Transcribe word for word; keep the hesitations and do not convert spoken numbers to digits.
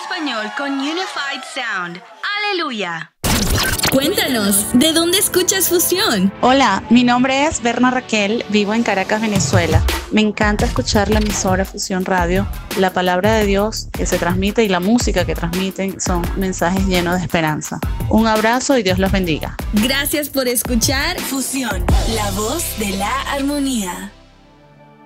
español con Unified Sound. ¡Aleluya! Cuéntanos, ¿de dónde escuchas Fusión? Hola, mi nombre es Berna Raquel, vivo en Caracas, Venezuela. Me encanta escuchar la emisora Fusión Radio. La palabra de Dios que se transmite y la música que transmiten son mensajes llenos de esperanza. Un abrazo y Dios los bendiga. Gracias por escuchar Fusión, la voz de la armonía.